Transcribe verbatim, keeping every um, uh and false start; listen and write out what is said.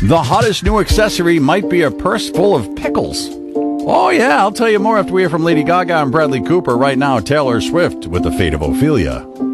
The hottest new accessory might be a purse full of pickles. Oh, yeah, I'll tell you more after we hear from Lady Gaga and Bradley Cooper. Right now, Taylor Swift with The Fate of Ophelia.